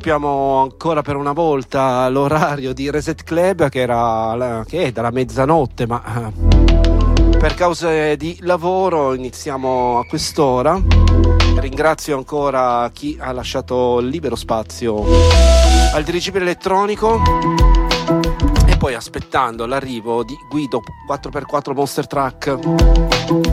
anticipiamo ancora per una volta l'orario di Reset Club che è dalla mezzanotte, ma per cause di lavoro iniziamo a quest'ora. Ringrazio ancora chi ha lasciato libero spazio al dirigibile elettronico e poi aspettando l'arrivo di Guido 4x4 Monster Truck